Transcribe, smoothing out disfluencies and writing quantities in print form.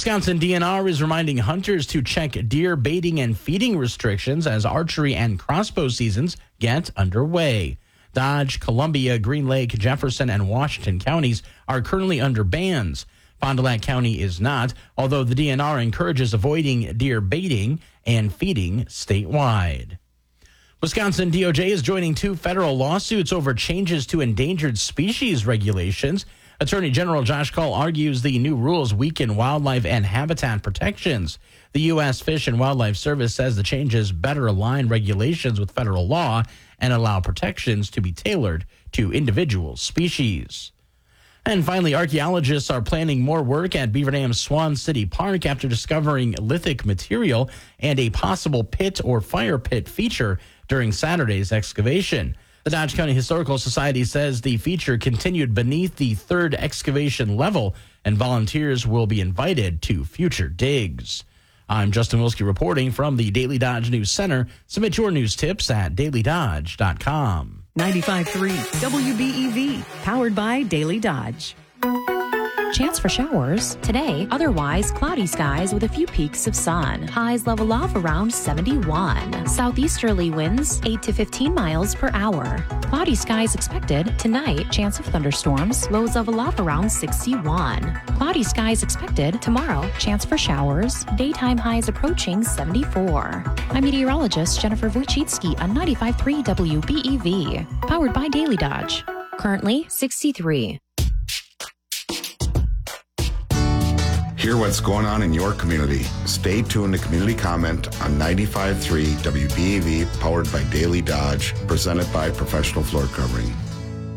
Wisconsin DNR is reminding hunters to check deer baiting and feeding restrictions as archery and crossbow seasons get underway. Dodge, Columbia, Green Lake, Jefferson, and Washington counties are currently under bans. Fond du Lac County is not, although the DNR encourages avoiding deer baiting and feeding statewide. Wisconsin DOJ is joining 2 federal lawsuits over changes to endangered species regulations. Attorney General Josh Kaul argues the new rules weaken wildlife and habitat protections. The U.S. Fish and Wildlife Service says the changes better align regulations with federal law and allow protections to be tailored to individual species. And finally, archaeologists are planning more work at Beaver Dam's Swan City Park after discovering lithic material and a possible pit or fire pit feature during Saturday's excavation. The Dodge County Historical Society says the feature continued beneath the 3rd excavation level, and volunteers will be invited to future digs. I'm Justin Wilski reporting from the Daily Dodge News Center. Submit your news tips at dailydodge.com. 95.3 WBEV, powered by Daily Dodge. Chance for showers today, otherwise cloudy skies with a few peaks of sun. Highs level off around 71. Southeasterly winds 8 to 15 miles per hour. Cloudy skies expected tonight. Chance of thunderstorms. Lows level off around 61. Cloudy skies expected tomorrow. Chance for showers. Daytime highs approaching 74. I'm meteorologist Jennifer Wojcicki on 95.3 WBEV, powered by Daily Dodge. Currently 63. Hear what's going on in your community. Stay tuned to Community Comment on 95.3 WBEV, powered by Daily Dodge, presented by Professional Floor Covering.